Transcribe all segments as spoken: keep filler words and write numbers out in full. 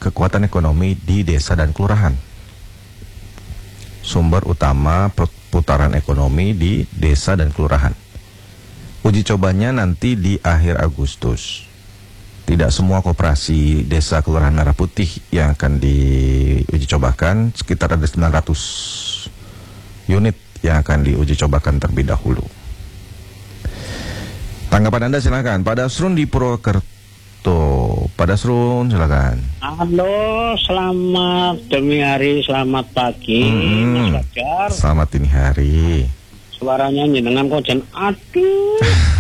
kekuatan ekonomi di desa dan kelurahan. Sumber utama putaran ekonomi di desa dan kelurahan. Uji cobanya nanti di akhir Agustus. Tidak semua koperasi desa kelurahan Merah Putih yang akan diuji cobakan, sekitar ada sembilan ratus unit yang akan diuji cobakan terlebih dahulu. Tanggapan Anda silakan. Pak Dasrun di Purwokerto. Pak Dasrun silakan. Halo, selamat dini hari, selamat pagi, hmm, Mas Fajar. Selamat dini hari. Suaranya nyenengan kok jen aduh.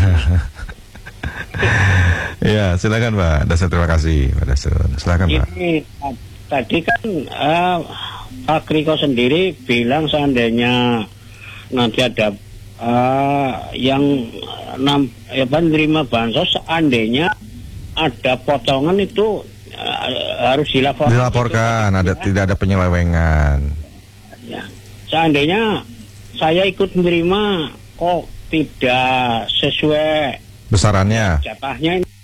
Ya, silakan Pak Dasrun, terima kasih Pak Dasrun. Silakan Pak. Ini tadi kan uh, Pak Kriko sendiri bilang seandainya nanti ada uh, yang nam, ya, menerima bansos, seandainya ada potongan itu uh, harus dilaporkan. Dilaporkan, itu, ada ya. Tidak ada penyelewengan. Ya. Seandainya saya ikut menerima kok tidak sesuai besarannya, jatahnya ini.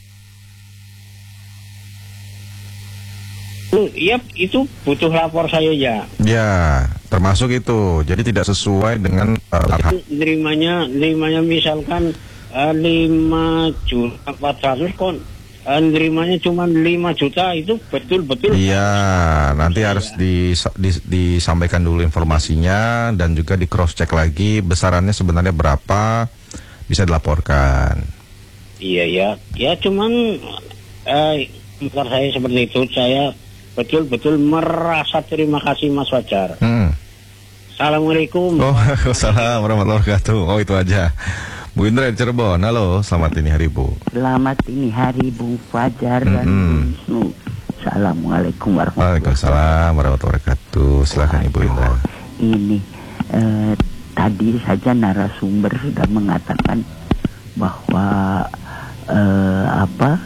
Iya, itu butuh lapor saya ya. Ya, termasuk itu. Jadi tidak sesuai dengan uh, nerimanya, nerimanya misalkan uh, lima juta empat ratus kon, uh, nerimanya cuma lima juta, itu betul-betul. Iya, nanti ya. harus dis, dis, disampaikan dulu informasinya dan juga di cross check lagi besarannya sebenarnya berapa, bisa dilaporkan. Iya ya, ya cuman uh, saya seperti itu, saya betul-betul merasa terima kasih Mas Fajar. Hmm. Assalamualaikum. Oh, waalaikumsalam warahmatullahi wabarakatuh. Oh, itu aja. Bu Indra di Cirebon, halo, selamat dini hari Bu. Selamat dini hari Bung Fajar dan mm-hmm. Bung Wisnu. Assalamualaikum warahmatullahi wabarakatuh. Waalaikumsalam warahmatullahi wabarakatuh. Silakan Ibu Indra. Ini eh, tadi saja narasumber sudah mengatakan bahwa eh, apa?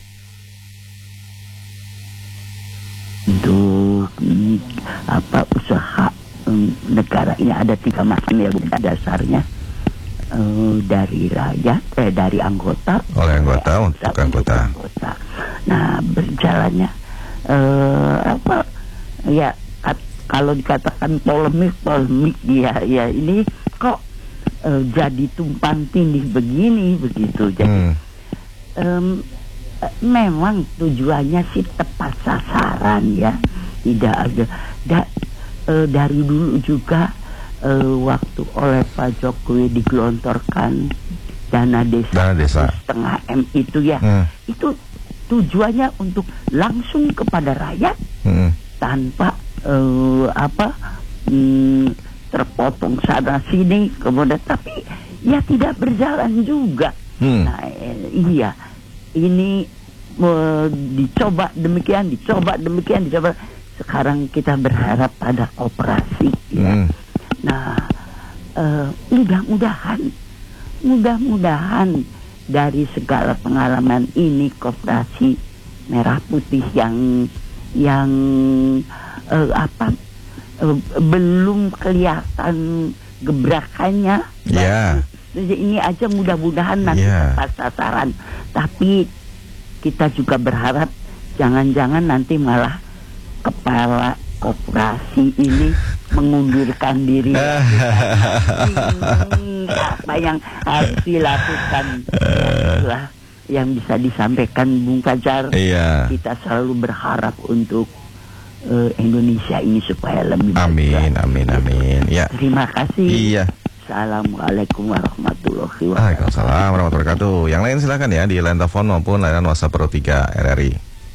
Untuk mm, apa usaha mm, negara ini ada tiga macam ya dasarnya, uh, dari rakyat, eh, dari anggota, oleh anggota eh, untuk anggota. anggota. Nah berjalannya uh, apa ya kat, kalau dikatakan polemik polemik ya ya ini kok uh, jadi tumpang tindih begini begitu jadi. Hmm. Um, Memang tujuannya sih tepat sasaran ya, tidak ada da, e, dari dulu juga e, waktu oleh Pak Jokowi digelontorkan dana desa, dana desa. setengah M itu ya, hmm. itu tujuannya untuk langsung kepada rakyat hmm. tanpa e, apa mm, terpotong sana sini kemudian, tapi ya tidak berjalan juga. Hmm. Nah e, iya. Ini uh, dicoba demikian, dicoba demikian, dicoba. Sekarang kita berharap pada koperasi. Ya. Mm. Nah, uh, mudah-mudahan, mudah-mudahan dari segala pengalaman ini koperasi Merah Putih yang yang uh, apa uh, belum kelihatan gebrakannya. Ya. Yeah. Ini aja mudah-mudahan nanti yeah. tepat sasaran. Tapi kita juga berharap jangan-jangan nanti malah kepala koperasi ini mengundurkan diri. hmm, apa yang harus dilakukan? Itulah yang bisa disampaikan Bung Fajar. Yeah. Kita selalu berharap untuk uh, Indonesia ini supaya lebih baik. Amin, amin, amin. Ya. Terima kasih. Iya. Assalamualaikum warahmatullahi wabarakatuh. Waalaikumsalam warahmatullahi wabarakatuh. Yang lain silakan ya di line telepon maupun layanan WhatsApp Pro tiga R R I.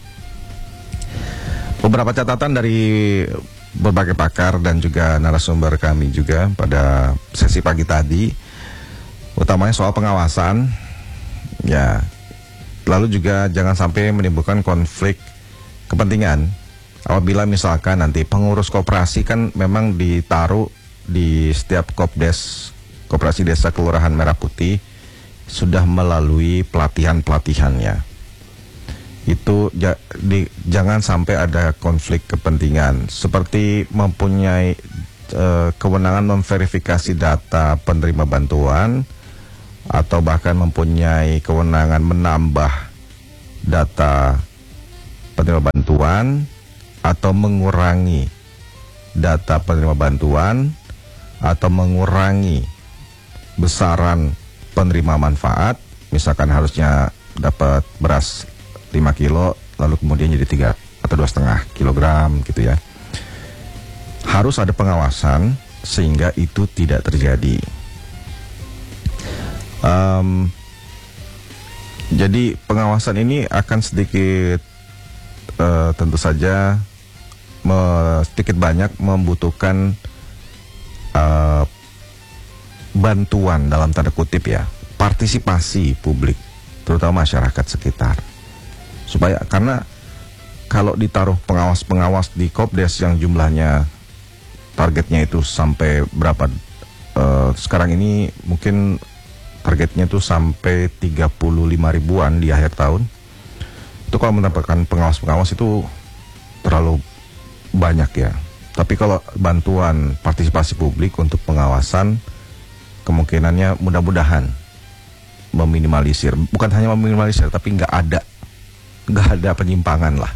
Beberapa catatan dari berbagai pakar dan juga narasumber kami juga pada sesi pagi tadi, utamanya soal pengawasan. Ya, lalu juga jangan sampai menimbulkan konflik kepentingan. Apabila misalkan nanti pengurus koperasi kan memang ditaruh di setiap Kopdes, Koperasi Desa Kelurahan Merah Putih sudah melalui pelatihan-pelatihannya. Itu ja, di, jangan sampai ada konflik kepentingan, seperti mempunyai e, kewenangan memverifikasi data penerima bantuan atau bahkan mempunyai kewenangan menambah data penerima bantuan atau mengurangi data penerima bantuan atau mengurangi besaran penerima manfaat. Misalkan harusnya dapat beras lima kilo lalu kemudian jadi tiga atau dua setengah kilogram gitu ya. Harus ada pengawasan sehingga itu tidak terjadi. Um, jadi pengawasan ini akan sedikit uh, tentu saja me, sedikit banyak membutuhkan uh, bantuan dalam tanda kutip ya, partisipasi publik, terutama masyarakat sekitar. Supaya karena kalau ditaruh pengawas-pengawas di Kopdes yang jumlahnya targetnya itu sampai berapa, uh, sekarang ini mungkin targetnya itu sampai tiga puluh lima ribuan di akhir tahun. Itu kalau mendapatkan pengawas-pengawas itu terlalu banyak ya. Tapi kalau bantuan partisipasi publik untuk pengawasan, kemungkinannya mudah-mudahan meminimalisir, bukan hanya meminimalisir, tapi nggak ada, nggak ada penyimpangan lah.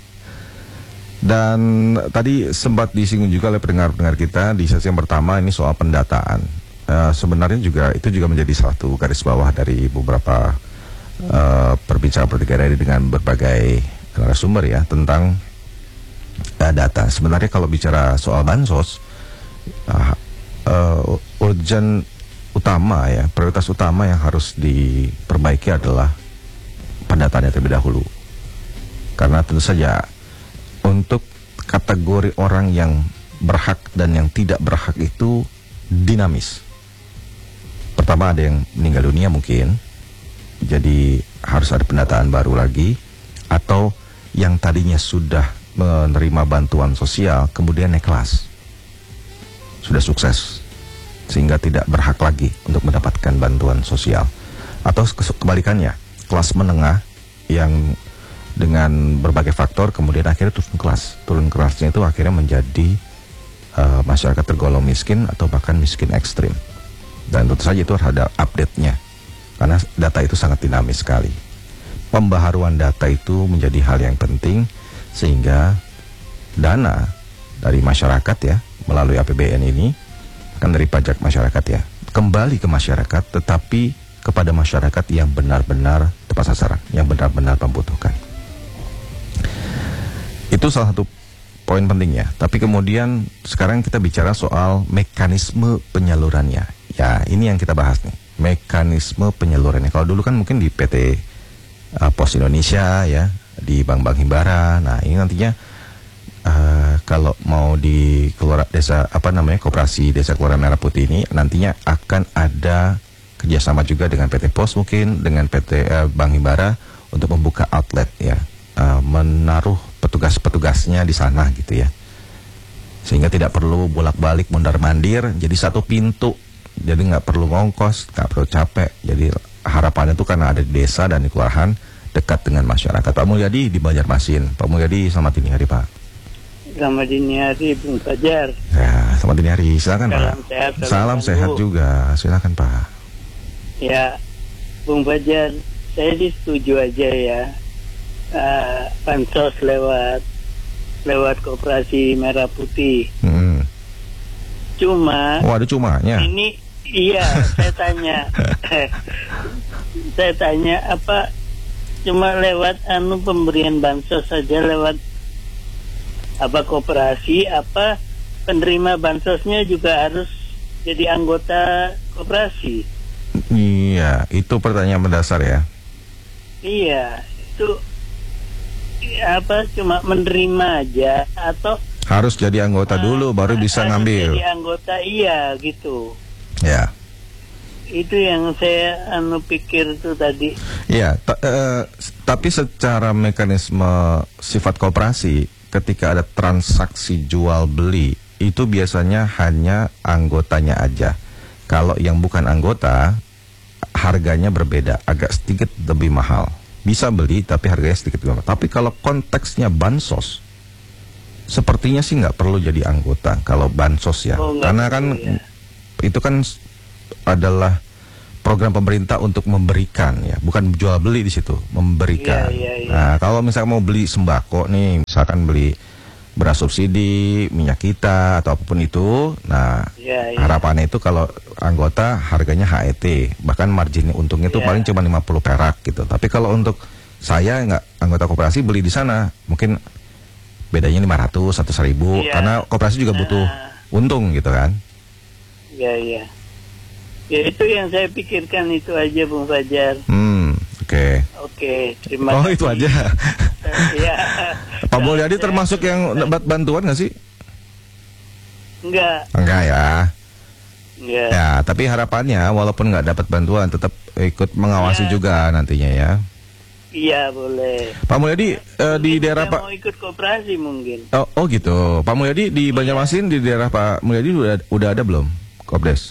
Dan tadi sempat disinggung juga oleh pendengar-pendengar kita di sesi yang pertama ini soal pendataan. Uh, sebenarnya juga itu juga menjadi satu garis bawah dari beberapa uh, perbincangan bertiga hari dengan berbagai narasumber ya tentang uh, data. Sebenarnya kalau bicara soal bansos, uh, uh, urgent utama ya, prioritas utama yang harus diperbaiki adalah pendataannya terlebih dahulu. Karena tentu saja untuk kategori orang yang berhak dan yang tidak berhak itu dinamis. Pertama ada yang meninggal dunia mungkin, jadi harus ada pendataan baru lagi. Atau yang tadinya sudah menerima bantuan sosial kemudian naik kelas, sudah sukses sehingga tidak berhak lagi untuk mendapatkan bantuan sosial. Atau kebalikannya, kelas menengah yang dengan berbagai faktor kemudian akhirnya turun kelas. Turun kelasnya itu akhirnya menjadi uh, masyarakat tergolong miskin atau bahkan miskin ekstrim. Dan tentu saja itu harus ada update-nya, karena data itu sangat dinamis sekali. Pembaharuan data itu menjadi hal yang penting, sehingga dana dari masyarakat ya, melalui A P B N ini, kan dari pajak masyarakat ya, kembali ke masyarakat, tetapi kepada masyarakat yang benar-benar tepat sasaran, yang benar-benar membutuhkan. Itu salah satu poin penting ya. Tapi kemudian sekarang kita bicara soal mekanisme penyalurannya. Ya, ini yang kita bahas nih, mekanisme penyalurannya. Kalau dulu kan mungkin di P T uh, Pos Indonesia ya, di Bank-Bank Himbara. Nah, ini nantinya uh, kalau mau di keluar desa apa namanya Koperasi Desa Kelurahan Merah Putih ini nantinya akan ada kerjasama juga dengan P T Pos mungkin dengan P T uh, Bank Himbara untuk membuka outlet ya, uh, menaruh petugas-petugasnya di sana gitu ya, sehingga tidak perlu bolak-balik mondar-mandir, jadi satu pintu. Jadi nggak perlu ngongkos, nggak perlu capek. Jadi harapannya itu karena ada di desa dan di kelurahan dekat dengan masyarakat. Pak Mulyadi di Banjarmasin. Pak Mulyadi, selamat dini hari Pak. Selamat dini hari Bung Fajar. Ya, selamat dini hari. Silakan salam Pak. Sehat, salam, salam sehat juga. Silakan Pak. Ya, Bung Fajar, saya setuju aja ya. Uh, bansos lewat lewat Koperasi Merah Putih. Hmm. Cuma. Oh, ada cumanya. Ini. Iya, saya tanya, saya tanya apa cuma lewat anu pemberian bansos saja lewat apa koperasi, apa penerima bansosnya juga harus jadi anggota koperasi? Iya, itu pertanyaan mendasar ya. Iya, itu apa cuma menerima aja atau harus jadi anggota dulu baru bisa harus ngambil. Jadi anggota, iya gitu. Ya. Itu yang saya anu pikir tuh tadi. Ya, ta uh, tapi secara mekanisme sifat koperasi, ketika ada transaksi jual beli, itu biasanya hanya anggotanya aja. Kalau yang bukan anggota, harganya berbeda, agak sedikit lebih mahal. Bisa beli, tapi harganya sedikit lebih mahal. Tapi kalau konteksnya bansos, sepertinya sih nggak perlu jadi anggota kalau bansos ya, oh, karena kan ya. Itu kan adalah program pemerintah untuk memberikan ya, bukan jual beli di situ, memberikan. Ya, ya, ya. Nah, kalau misalnya mau beli sembako nih, misalkan beli beras subsidi, minyak kita atau apapun itu. Nah, Ya, ya. harapannya itu kalau anggota harganya H E T, bahkan margin untungnya itu Ya. paling cuma lima puluh perak gitu. Tapi kalau untuk saya nggak anggota koperasi beli di sana, mungkin bedanya lima ratus atau seribu, Ya. karena koperasi juga butuh Nah. untung gitu kan. Ya, ya. Ya, itu yang saya pikirkan itu aja, Bung Fajar. Hmm, oke. Oke, terima Oh, kasih. itu aja. Ya. Pak Mulyadi Saya- termasuk yang dapat bantuan nggak sih? Enggak, Enggak ya. enggak. Ya, tapi harapannya walaupun nggak dapat bantuan tetap ikut mengawasi Ya. juga nantinya ya. Iya, boleh. Pak Mulyadi eh, di Mungkin daerah kita Pak mau ikut koperasi mungkin. Oh, oh gitu. Pak Mulyadi di Banjarmasin di daerah Pak Mulyadi udah udah ada belum Kopdes?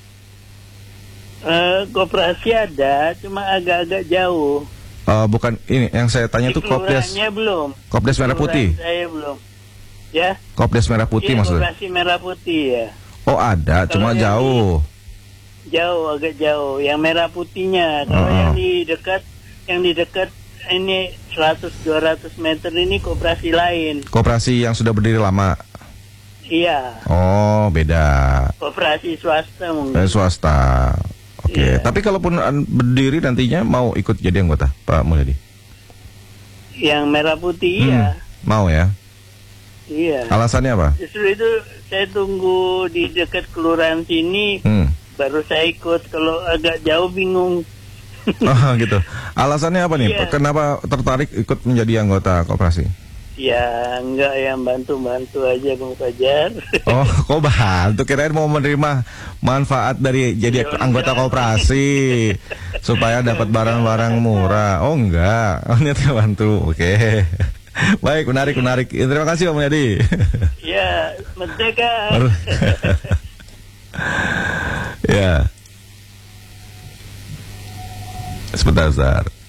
Eh, koperasi ada, cuma agak-agak jauh. Eh, bukan ini yang saya tanya Di tuh Kopdes. kelurahannya belum. Kopdes Merah Putih. Kelurahan Saya belum. Ya. Kopdes Merah Putih Iya, maksudnya. koperasi Merah Putih ya. Oh, ada, Kalau cuma yang jauh. Jauh, agak jauh. Yang merah putihnya. Kalau Uh-uh. yang di dekat, yang di dekat ini seratus dua ratus meter ini koperasi lain. Koperasi yang sudah berdiri lama. Iya, Oh, beda. koperasi swasta mungkin. Eh, swasta. Oke, Iya. tapi kalaupun an- berdiri nantinya mau ikut jadi anggota Pak Mulyadi? Yang merah putih Hmm, iya. mau ya? Iya. Alasannya apa? Justru itu saya tunggu di dekat kelurahan sini Hmm. baru saya ikut. Kalau agak jauh bingung. Oh, gitu. Alasannya apa nih? Iya. Kenapa tertarik ikut menjadi anggota koperasi? Ya enggak, yang bantu-bantu aja Bung Fajar. Oh, kok bantu? Kirain mau menerima manfaat dari jadi Iya, anggota enggak. koperasi supaya dapat barang-barang murah. Oh, enggak. Oh, niatnya bantu. Oke. Baik, menarik, menarik. Terima kasih Om Yadi. Ya, merdeka. Baru- Ya. Sebentar, sebentar.